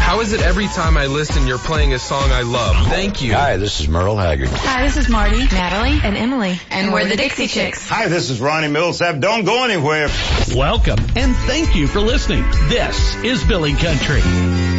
How is it every time I listen you're playing a song I love? Thank you. Hi, this is Merle Haggard. Hi, this is Marty, Natalie, and Emily. And we're the Dixie Chicks. Hi, this is Ronnie Millsap. Don't go anywhere. Welcome, and thank you for listening. This is Billy Country.